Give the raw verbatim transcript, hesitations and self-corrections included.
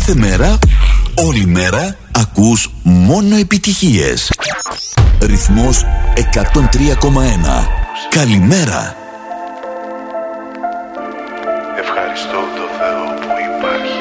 Κάθε μέρα, όλη μέρα, ακούς μόνο επιτυχίες. Ρυθμός εκατόν τρία κόμμα ένα. Καλημέρα. Ευχαριστώ το Θεό που υπάρχει.